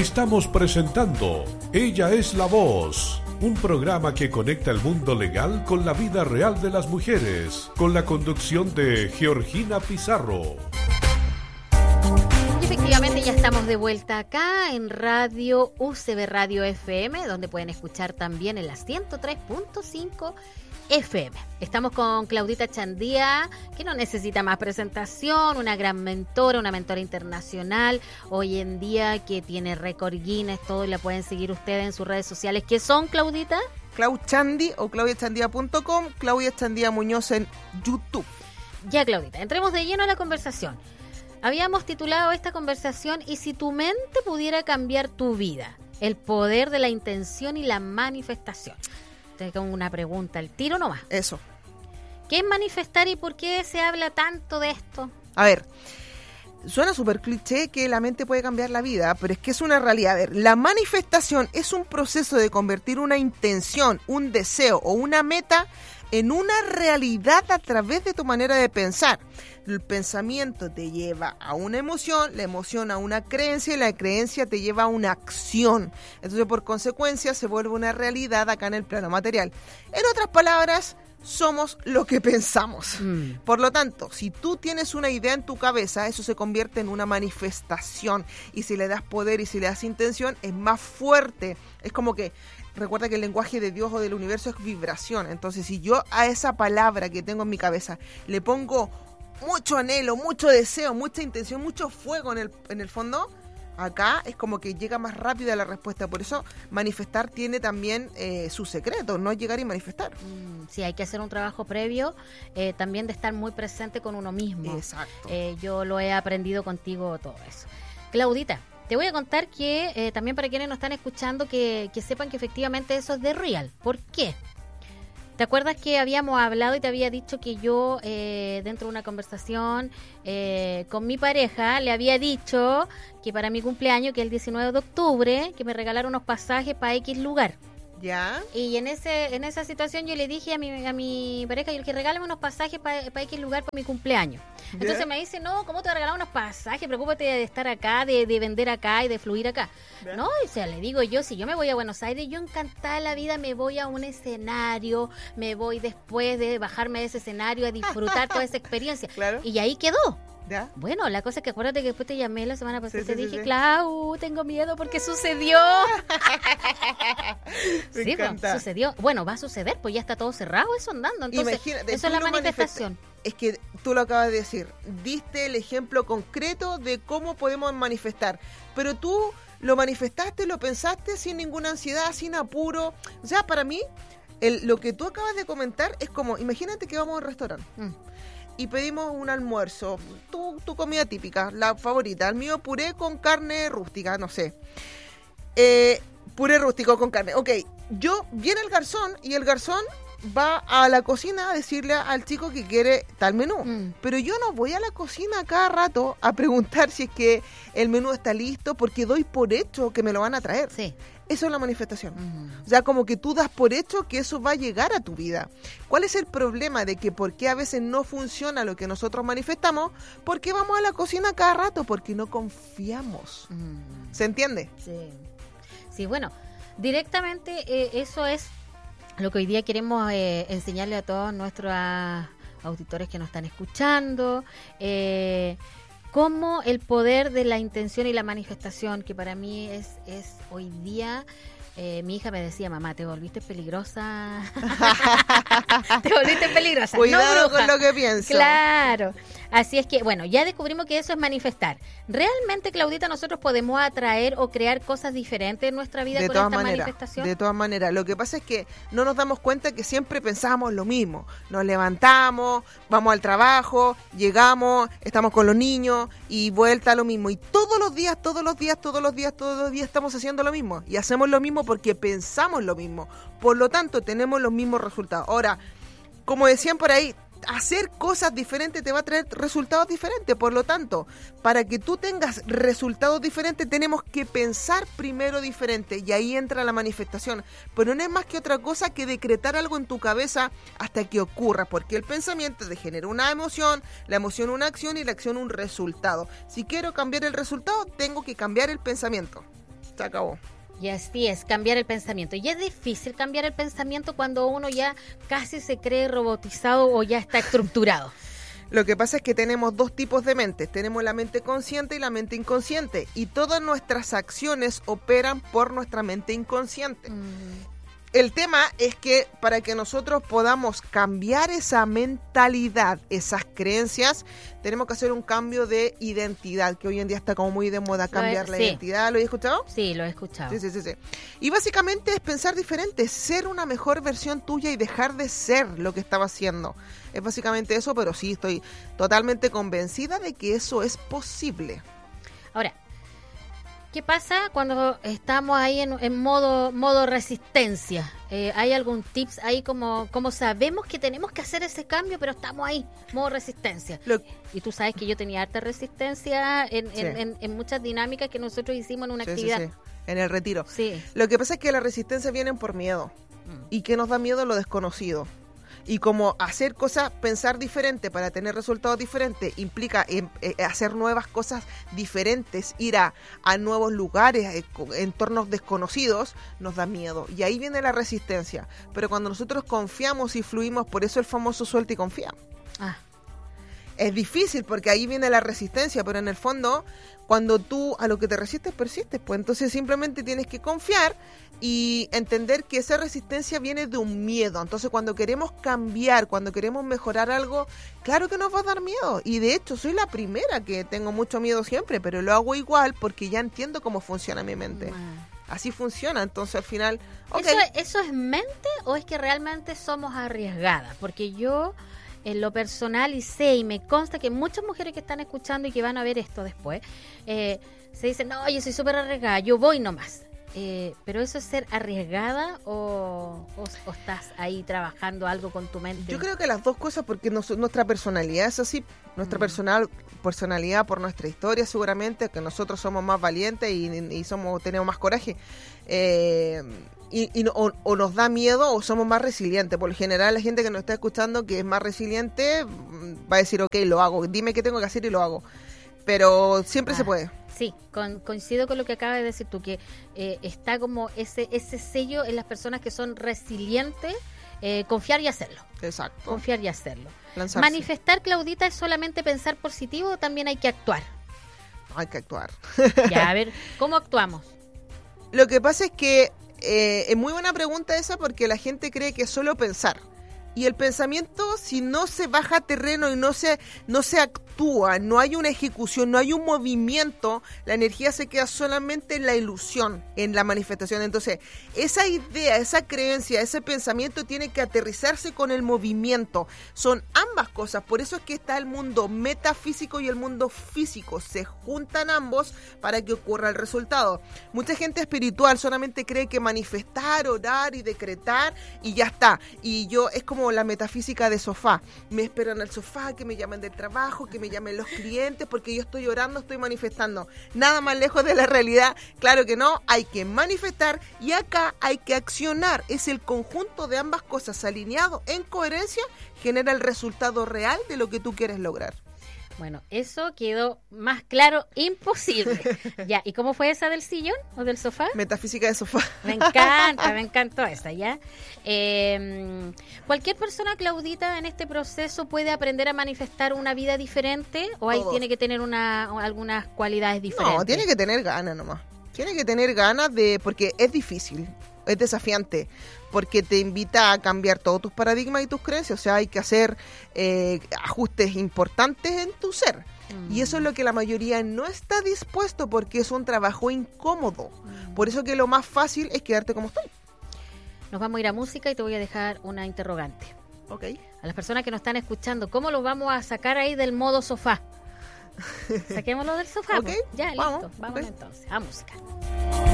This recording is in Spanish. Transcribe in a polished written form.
Estamos presentando Ella es la Voz, un programa que conecta el mundo legal con la vida real de las mujeres, con la conducción de Georgina Pizarro. Y efectivamente ya estamos de vuelta acá en Radio UCB Radio FM, donde pueden escuchar también en la 103.5 FM. Estamos con Claudita Chandía, que no necesita más presentación, una gran mentora, una mentora internacional, hoy en día que tiene récord Guinness, todo, y la pueden seguir ustedes en sus redes sociales. ¿Qué son, Claudita? Clau Chandi o claudiachandia.com, Claudia Chandía Muñoz en YouTube. Ya, Claudita, entremos de lleno a la conversación. Habíamos titulado esta conversación "Y si tu mente pudiera cambiar tu vida, el poder de la intención y la manifestación". Tengo una pregunta, el tiro nomás. Eso. ¿Qué es manifestar y por qué se habla tanto de esto? A ver, suena súper cliché que la mente puede cambiar la vida, pero es que es una realidad. A ver, la manifestación es un proceso de convertir una intención, un deseo o una meta en una realidad a través de tu manera de pensar. El pensamiento te lleva a una emoción, la emoción a una creencia y la creencia te lleva a una acción. Entonces, por consecuencia, se vuelve una realidad acá en el plano material. En otras palabras, somos lo que pensamos. Por lo tanto, si tú tienes una idea en tu cabeza, eso se convierte en una manifestación. Y si le das poder y si le das intención, es más fuerte. Es como que, recuerda que el lenguaje de Dios o del universo es vibración. Entonces, si yo a esa palabra que tengo en mi cabeza le pongo mucho anhelo, mucho deseo, mucha intención, mucho fuego en el fondo, acá es como que llega más rápida la respuesta. Por eso manifestar tiene también su secreto, no es llegar y manifestar. Sí, hay que hacer un trabajo previo, también de estar muy presente con uno mismo. Exacto. Yo lo he aprendido contigo todo eso. Claudita, te voy a contar que también para quienes nos están escuchando que sepan que efectivamente eso es de real. ¿Por qué? ¿Te acuerdas que habíamos hablado y te había dicho que yo dentro de una conversación con mi pareja le había dicho que para mi cumpleaños, que es el 19 de octubre, que me regalara unos pasajes para X lugar? ¿Ya? Y en esa situación yo le dije a mi pareja, yo que regálame unos pasajes para X lugar para mi cumpleaños. Entonces ¿Ya? me dice, no, ¿cómo te voy a regalar unos pasajes? Preocúpate de estar acá, de vender acá y de fluir acá. ¿Ya? No, o sea, le digo yo, si yo me voy a Buenos Aires, yo encantada de la vida me voy a un escenario, me voy después de bajarme de ese escenario a disfrutar toda esa experiencia. Claro. Y ahí quedó. ¿Ya? Bueno, la cosa es que acuérdate que después te llamé la semana pasada y te dije, sí. Clau, tengo miedo porque sucedió. Me Sí, encanta. pues, sucedió. Bueno, va a suceder, pues ya está todo cerrado eso andando. Entonces, Imagínate, eso es tú la lo manifestación. Es que tú lo acabas de decir, diste el ejemplo concreto de cómo podemos manifestar, pero tú lo manifestaste, lo pensaste sin ninguna ansiedad, sin apuro. O sea, para mí, lo que tú acabas de comentar es como, imagínate que vamos a un restaurante y pedimos un almuerzo, tu comida típica, la favorita, el mío puré con carne rústica, no sé. Puré rústico con carne. Ok, viene el garzón y el garzón va a la cocina a decirle al chico que quiere tal menú. Pero yo no voy a la cocina cada rato a preguntar si es que el menú está listo, porque doy por hecho que me lo van a traer. Sí. Eso es la manifestación. O sea, como que tú das por hecho que eso va a llegar a tu vida. ¿Cuál es el problema de que por qué a veces no funciona lo que nosotros manifestamos? Porque vamos a la cocina cada rato, porque no confiamos. ¿Se entiende? Sí. Sí, bueno, directamente eso es lo que hoy día queremos enseñarle a todos nuestros auditores que nos están escuchando, cómo el poder de la intención y la manifestación, que para mí es hoy día. Mi hija me decía, mamá, te volviste peligrosa. Te volviste peligrosa. Cuidado no, bruja. con lo que pienso. Claro. Así es que, bueno, ya descubrimos que eso es manifestar. ¿Realmente, Claudita, nosotros podemos atraer o crear cosas diferentes en nuestra vida con esta manifestación? De todas maneras. Lo que pasa es que no nos damos cuenta que siempre pensamos lo mismo. Nos levantamos, vamos al trabajo, llegamos, estamos con los niños y vuelta a lo mismo. Y todos los días estamos haciendo lo mismo. Y hacemos lo mismo porque pensamos lo mismo. Por lo tanto, tenemos los mismos resultados. Ahora, como decían por ahí, hacer cosas diferentes te va a traer resultados diferentes. Por lo tanto, para que tú tengas resultados diferentes, tenemos que pensar primero diferente. Y ahí entra la manifestación. Pero no es más que otra cosa que decretar algo en tu cabeza hasta que ocurra. Porque el pensamiento te genera una emoción, la emoción una acción y la acción un resultado. Si quiero cambiar el resultado, tengo que cambiar el pensamiento. Se acabó. Y así es, cambiar el pensamiento. Y es difícil cambiar el pensamiento cuando uno ya casi se cree robotizado o ya está estructurado. Lo que pasa es que tenemos dos tipos de mentes. Tenemos la mente consciente y la mente inconsciente. Y todas nuestras acciones operan por nuestra mente inconsciente. El tema es que para que nosotros podamos cambiar esa mentalidad, esas creencias, tenemos que hacer un cambio de identidad, que hoy en día está como muy de moda cambiar la identidad. ¿Lo he escuchado? Sí, lo he escuchado. Sí. Y básicamente es pensar diferente, ser una mejor versión tuya y dejar de ser lo que estaba haciendo. Es básicamente eso, pero sí, estoy totalmente convencida de que eso es posible. Ahora, ¿qué pasa cuando estamos ahí en modo resistencia? ¿Hay algún tips ahí como sabemos que tenemos que hacer ese cambio, pero estamos ahí, modo resistencia? Y tú sabes que yo tenía harta resistencia en muchas dinámicas que nosotros hicimos en una actividad. Sí. En el retiro. Sí. Lo que pasa es que la resistencia viene por miedo. ¿Y qué nos da miedo? Lo desconocido. Y como hacer cosas, pensar diferente para tener resultados diferentes, implica hacer nuevas cosas diferentes, ir a nuevos lugares, entornos desconocidos, nos da miedo. Y ahí viene la resistencia. Pero cuando nosotros confiamos y fluimos, por eso el famoso suelta y confía. Es difícil porque ahí viene la resistencia, pero en el fondo, cuando tú a lo que te resistes, persistes. Pues entonces simplemente tienes que confiar y entender que esa resistencia viene de un miedo. Entonces cuando queremos cambiar, cuando queremos mejorar algo, claro que nos va a dar miedo. Y de hecho soy la primera que tengo mucho miedo siempre, pero lo hago igual porque ya entiendo cómo funciona mi mente. Así funciona, entonces al final... Okay. ¿Eso es mente o es que realmente somos arriesgadas? Porque yo... en lo personal y sé y me consta que muchas mujeres que están escuchando y que van a ver esto después se dicen, no, yo soy súper arriesgada, yo voy nomás. Pero eso es ser arriesgada o estás ahí trabajando algo con tu mente. Yo creo que las dos cosas, porque nuestra personalidad es así, nuestra personalidad por nuestra historia seguramente, que nosotros somos más valientes y tenemos más coraje. O nos da miedo o somos más resilientes. Por lo general, la gente que nos está escuchando que es más resiliente va a decir, ok, lo hago, dime qué tengo que hacer y lo hago. Pero siempre se puede. Sí, coincido con lo que acabas de decir tú, que está como ese sello en las personas que son resilientes, confiar y hacerlo. Exacto. Confiar y hacerlo. Lanzarse. Manifestar, Claudita, ¿es solamente pensar positivo o también hay que actuar? Hay que actuar. Ya, a ver, ¿cómo actuamos? Lo que pasa es que es muy buena pregunta esa porque la gente cree que es solo pensar. Y el pensamiento, si no se baja a terreno y no se actúa, no hay una ejecución, no hay un movimiento, la energía se queda solamente en la ilusión, en la manifestación. Entonces, esa idea, esa creencia, ese pensamiento tiene que aterrizarse con el movimiento. Son ambas cosas, por eso es que está el mundo metafísico y el mundo físico. Se juntan ambos para que ocurra el resultado. Mucha gente espiritual solamente cree que manifestar, orar y decretar y ya está. Y es como la metafísica de sofá. Me espero en el sofá, que me llamen del trabajo, que me llamen los clientes, porque yo estoy orando, estoy manifestando. Nada más lejos de la realidad. Claro que no, hay que manifestar y acá hay que accionar. Es el conjunto de ambas cosas alineado en coherencia, genera el resultado real de lo que tú quieres lograr. Bueno, eso quedó más claro imposible. Ya, ¿y cómo fue esa del sillón o del sofá? Metafísica de sofá. Me encantó esa, ¿ya? ¿Cualquier persona, Claudita, en este proceso puede aprender a manifestar una vida diferente o ahí tiene que tener algunas cualidades diferentes? No, tiene que tener ganas nomás. Tiene que tener ganas porque es difícil, es desafiante, porque te invita a cambiar todos tus paradigmas y tus creencias. O sea, hay que hacer ajustes importantes en tu ser. Y eso es lo que la mayoría no está dispuesto porque es un trabajo incómodo. Por eso que lo más fácil es quedarte como estoy. Nos vamos a ir a música y te voy a dejar una interrogante. Ok. A las personas que nos están escuchando, ¿cómo lo vamos a sacar ahí del modo sofá? Saquémoslo del sofá. Ok, Ya, vamos, listo. Vamos entonces a música.